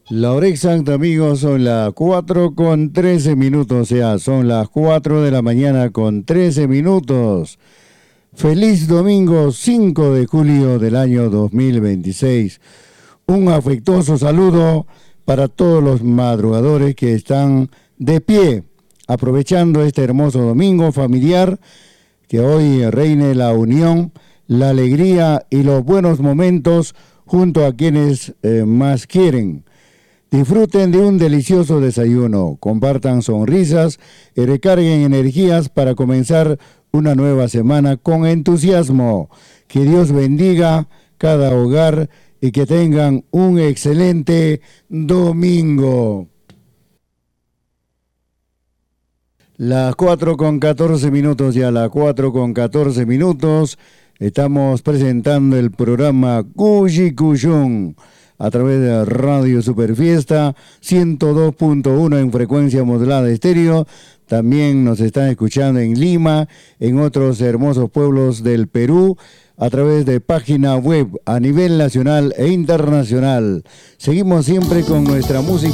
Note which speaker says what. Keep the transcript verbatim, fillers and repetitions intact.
Speaker 1: La hora exacta, amigos, son las cuatro con trece minutos, o sea, son las cuatro de la mañana con trece minutos. Feliz domingo cinco de julio del año dos mil veintiséis. Un afectuoso saludo para todos los madrugadores que están de pie, aprovechando este hermoso domingo familiar, que hoy reine la unión, la alegría y los buenos momentos junto a quienes eh, más quieren. Disfruten de un delicioso desayuno, compartan sonrisas y recarguen energías para comenzar una nueva semana con entusiasmo. Que Dios bendiga cada hogar y que tengan un excelente domingo. Las cuatro con catorce minutos, ya las cuatro con catorce minutos, estamos presentando el programa Cuyi Cuyún a través de Radio Superfiesta ciento dos punto uno en frecuencia modulada estéreo. También nos están escuchando en Lima, en otros hermosos pueblos del Perú, a través de página web a nivel nacional e internacional. Seguimos siempre con nuestra música.